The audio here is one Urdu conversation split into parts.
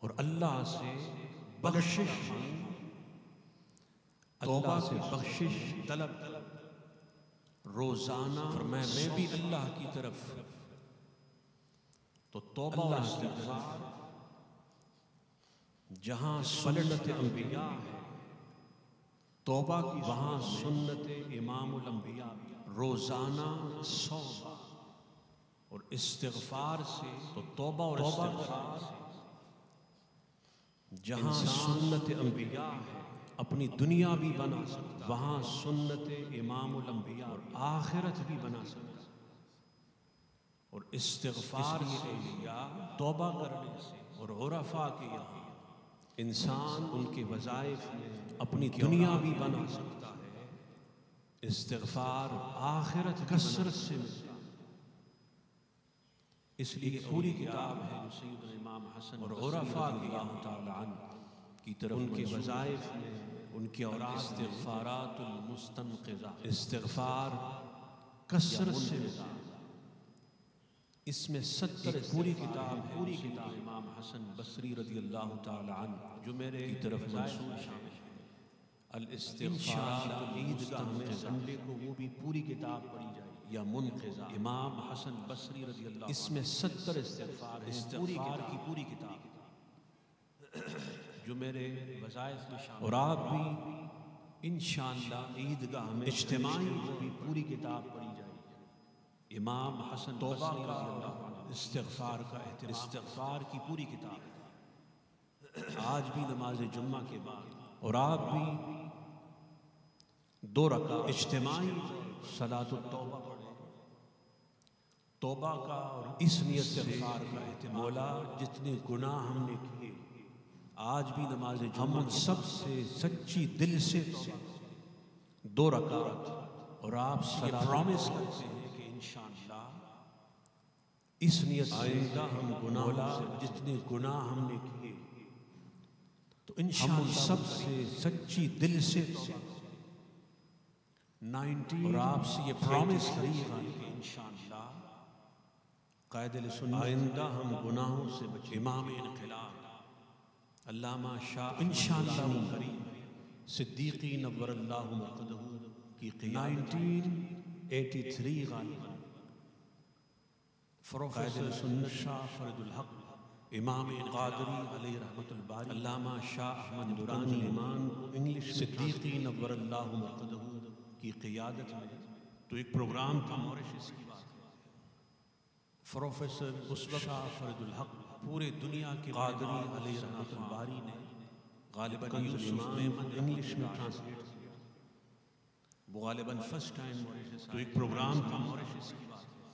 اور اللہ سے بخشش مانگ، توبہ سے بخشش طلب روزانہ، فرمایا میں بھی اللہ کی طرف، تو توبہ اور استغفار جہاں سنت انبیاء ہے، توبہ کی وہاں سنت امام الانبیاء، روزانہ 100 اور استغفار سے، تو توبہ اور استغفار جہاں سنت انبیاء ہے اپنی دنیا بھی بنا سکتا، وہاں سنت امام الانبیاء اور آخرت بھی بنا سکتا۔ اور استغفار سے یا توبہ کرنے سے اور عرفاء کے یہاں انسان ان کے وظائف میں اپنی دنیا بھی بنا سکتا ہے، استغفار آخرت کثرت سے ملتا ہے۔ اس لیے پوری کتاب ہے جو سیدنا امام حسن اور عرفاء رضی اللہ تعالی عنہ کی طرف ان کے وظائف میں، ان کے اوراد استغفارات المستنقذہ، استغفار کثرت سے ملتا ہے۔ اس میں 70 پوری کتاب ہے، پوری کتاب امام حسن بصری رضی اللہ تعالی عنہ جو میرے کی طرف منسوب شامل ہے، الاستغفارات المستنقذہ، سنڈے کو وہ بھی پوری کتاب پڑھی جائے یا منقذہ، امام حسن بصری رضی اللہ، اس میں 70 استغفار ہیں، استغفار کی پوری کتاب جو میرے وظائف میں شامل، اور آپ بھی انشاءاللہ عیدگاہ میں اجتماعی وہ بھی پوری کتاب پڑھی جائے۔ امام حسن توبہ کا استغفار کا اہتمام، استغفار کی پوری کتاب آج بھی نماز جمعہ کے بعد، اور آپ بھی 2 رکعت اجتماعی صلاۃ التوبہ پڑھیں، توبہ کا اور اس نیت سے استغفار کا اہتمام۔ مولا جتنے گناہ ہم نے کیے، آج بھی نماز جمعہ ہم سب سے سچی دل سے 2 رکعت، اور آپ یہ پرومس کرتے ہیں کہ انشاءاللہ اس نیت سے آئندہ ہم مولا جتنے گناہ ہم نے کیے تو انشاءاللہ ہم سب سے سچی دل سے 19 اور آپ سے یہ پرومس کریے کہ انشاءاللہ قائد سنت آئندہ ہم گناہوں سے بچیں۔ امام انقلاب علامہ شاہ انشاءاللہ کریم صدیقی نور اللہ مرقدہ کی قیادت 1983 غالباً پروفیسر سنت شاہ فرد الحق امام قادری علیہ رحمت الباری، علامہ شاہ احمد درانی ایمان انگلش صدیقی نور اللہ مرقدہ کی قیادت میں، تو ایک پروگرام تھا موریشس کی بات ہے، پروفیسر اس وقت شاہ فرد الحق پورے دنیا کے قادری علیہ رحمت الباری نے غالباً یوسف میمن انگلش میں ٹرانسلیٹ کیا، وہ غالباً فرسٹ ٹائم موریشس، تو ایک پروگرام تھا موریشس کی بات ہے۔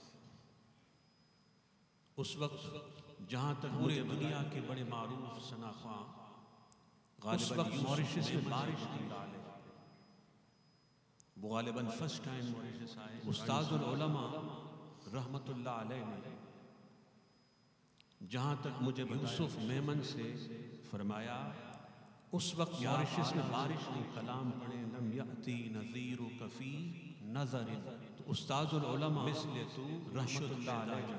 اس وقت جہاں تک پورے دنیا کے بڑے معروف شناخواں غالباً موریشس میں بارش کی ڈالے، وہ غالباً فرسٹ ٹائم موریشس آئے۔ استاذ العلماء رحمت اللہ علیہ نے جہاں تک مجھے یوسف میمن سے فرمایا، اس وقت موریشس میں بارش نہیں، کلام پڑھے لم یأتی نذیرک فی نظر، تو استاذ العلماء مثل تو رحمت اللہ علیہ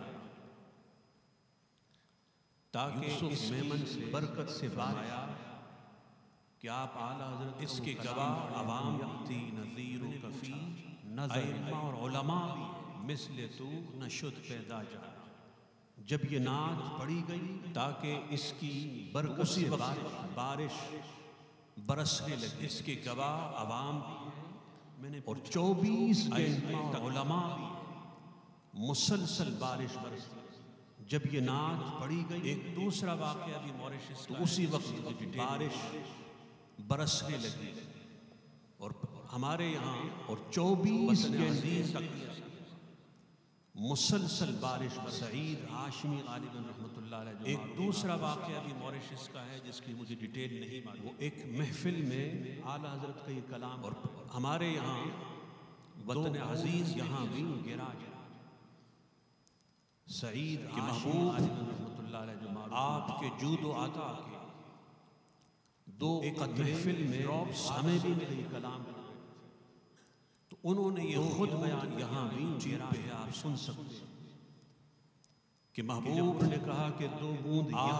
تاکہ یوسف میمن سے برکت سے فرمایا کہ آپ اعلیٰ حضرت اس کے گواہ عوام یأتی نذیرک فی نظر، ائمہ اور علماء بھی مثل تو نشد پیدا جا، جب یہ نعت پڑھی گئی تاکہ اس کی برکت سے بارش برسنے لگی، اس کے گواہ عوام بھی ہیں اور 24 ائمہ اور علماء بھی ہیں، مسلسل بارش برستی۔ جب یہ نعت پڑھی گئی، ایک دوسرا واقعہ بھی موریشس کا، تو اسی وقت بارش برسنے لگی اور ہمارے یہاں اور 24 عزیز تک مسلسل بارش، سعید ہاشمی غالباً رحمۃ اللہ علیہ۔ ایک دوسرا واقعہ بھی موریشس کا ہے جس کی مجھے ڈیٹیل نہیں معلوم، وہ ایک محفل میں اعلیٰ حضرت کا یہ کلام، اور ہمارے یہاں وطن عزیز یہاں بھی گرا گیا، سعید کے محبوب رحمۃ اللہ علیہ جو آپ کے جود و عطا کے دو ایک محفل میں ہمیں بھی ملے یہ کلام، تو انہوں نے یہ خود بیان یہاں بھی گرا ہے، آپ سن سکتے ہیں کہ محبوب نے کہا کہ 2 بوند